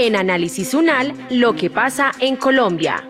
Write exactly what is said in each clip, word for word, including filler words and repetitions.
en Análisis UNAL, lo que pasa en Colombia.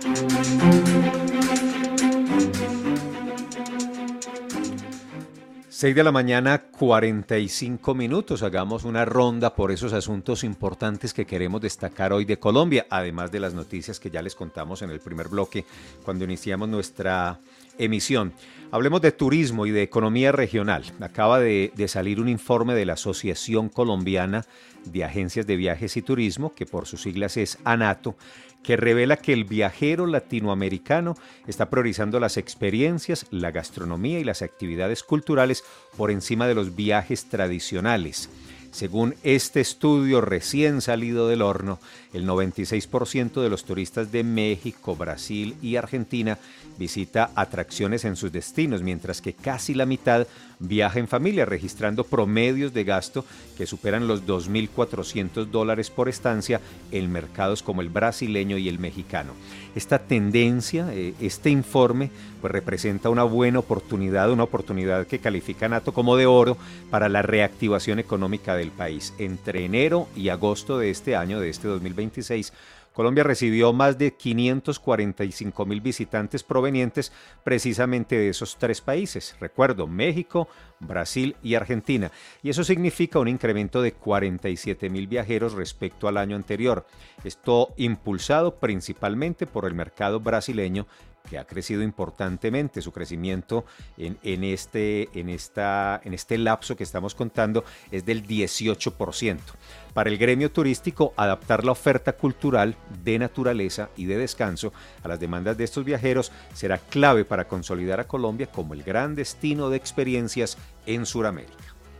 seis de la mañana, cuarenta y cinco minutos. Hagamos una ronda por esos asuntos importantes que queremos destacar hoy de Colombia, además de las noticias que ya les contamos en el primer bloque cuando iniciamos nuestra emisión. Hablemos de turismo y de economía regional. Acaba de, de salir un informe de la Asociación Colombiana de Agencias de Viajes y Turismo, que por sus siglas es ANATO, que revela que el viajero latinoamericano está priorizando las experiencias, la gastronomía y las actividades culturales por encima de los viajes tradicionales. Según este estudio recién salido del horno, el noventa y seis por ciento de los turistas de México, Brasil y Argentina visita atracciones en sus destinos, mientras que casi la mitad viaja en familia, registrando promedios de gasto que superan los dos mil cuatrocientos dólares por estancia en mercados como el brasileño y el mexicano. Esta tendencia, eh, este informe, pues representa una buena oportunidad, una oportunidad que califica ANATO como de oro para la reactivación económica del país. Entre enero y agosto de este año, de este dos mil veintiséis, Colombia recibió más de quinientos cuarenta y cinco mil visitantes provenientes precisamente de esos tres países. Recuerdo, México, Brasil y Argentina. Y eso significa un incremento de cuarenta y siete mil viajeros respecto al año anterior. Esto impulsado principalmente por el mercado brasileño, que ha crecido importantemente. Su crecimiento en, en, este, en, esta, en este lapso que estamos contando es del dieciocho por ciento. Para el gremio turístico, adaptar la oferta cultural de naturaleza y de descanso a las demandas de estos viajeros será clave para consolidar a Colombia como el gran destino de experiencias en Sudamérica.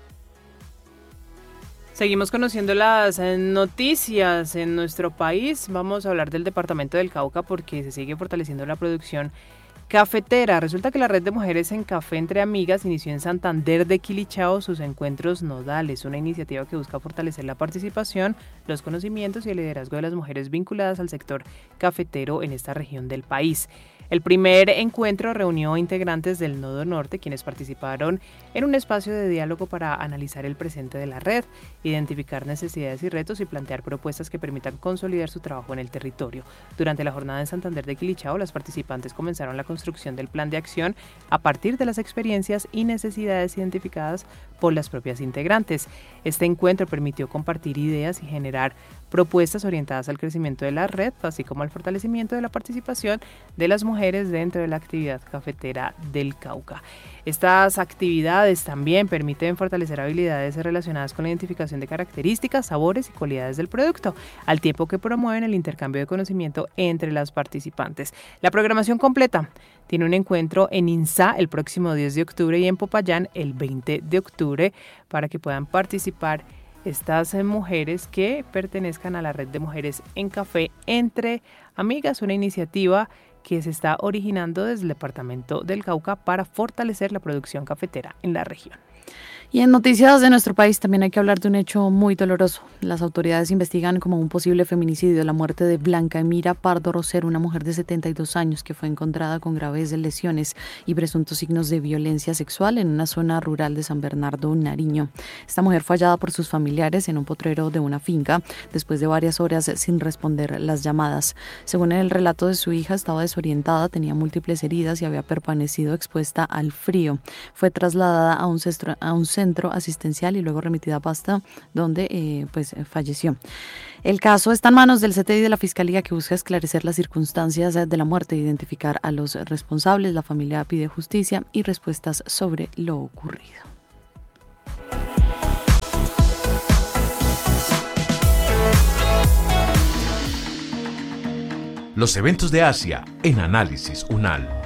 Seguimos conociendo las noticias en nuestro país. Vamos a hablar del departamento del Cauca porque se sigue fortaleciendo la producción cafetera. Resulta que la red de mujeres en café entre amigas inició en Santander de Quilichao sus encuentros nodales, una iniciativa que busca fortalecer la participación, los conocimientos y el liderazgo de las mujeres vinculadas al sector cafetero en esta región del país. El primer encuentro reunió a integrantes del Nodo Norte, quienes participaron en un espacio de diálogo para analizar el presente de la red, identificar necesidades y retos y plantear propuestas que permitan consolidar su trabajo en el territorio. Durante la jornada en Santander de Quilichao, las participantes comenzaron la construcción del plan de acción a partir de las experiencias y necesidades identificadas por las propias integrantes. Este encuentro permitió compartir ideas y generar propuestas orientadas al crecimiento de la red, así como al fortalecimiento de la participación de las mujeres dentro de la actividad cafetera del Cauca. Estas actividades también permiten fortalecer habilidades relacionadas con la identificación de características, sabores y cualidades del producto, al tiempo que promueven el intercambio de conocimiento entre las participantes. La programación completa tiene un encuentro en INSA el próximo diez de octubre y en Popayán el veinte de octubre para que puedan participar estas mujeres que pertenezcan a la red de mujeres en café entre amigas, una iniciativa que se está originando desde el departamento del Cauca para fortalecer la producción cafetera en la región. Y en noticias de nuestro país también hay que hablar de un hecho muy doloroso. Las autoridades investigan como un posible feminicidio la muerte de Blanca Emira Pardo Rosero, una mujer de setenta y dos años que fue encontrada con graves lesiones y presuntos signos de violencia sexual en una zona rural de San Bernardo, Nariño. Esta mujer fue hallada por sus familiares en un potrero de una finca después de varias horas sin responder las llamadas. Según el relato de su hija, estaba desorientada, tenía múltiples heridas y había permanecido expuesta al frío. Fue trasladada a un centro, a un centro asistencial y luego remitida a Pasto, donde eh, pues falleció. El caso está en manos del C T I de la Fiscalía, que busca esclarecer las circunstancias de la muerte e identificar a los responsables. La familia pide justicia y respuestas sobre lo ocurrido. Los eventos de Asia en Análisis UNAL.